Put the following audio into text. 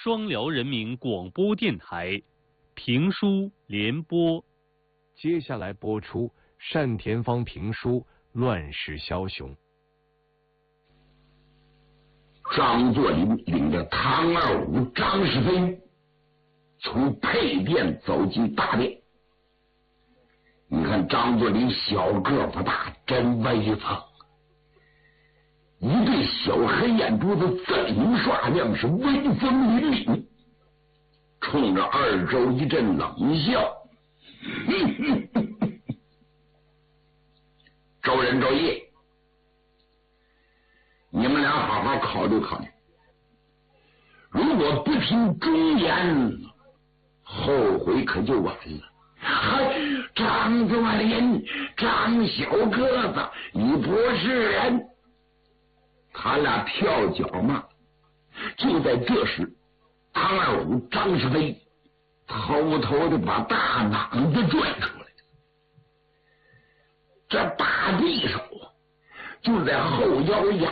双辽人民广播电台评书联播。 接下来播出单田芳评书《乱世枭雄》。 张作霖领着唐二虎、张世飞从配殿走进大殿。你看张作霖小个不大，真威风，一对小黑眼珠子锃明刷亮，是威风凛凛，冲着二周一阵冷笑。周仁周义，你们俩好好考虑考虑，如果不听忠言，后悔可就晚了。张作霖，张小个子，你不是人！他俩跳脚骂。就在这时，唐二虎、张世飞偷偷的把大膀子拽出来。这大匕首就在后腰牙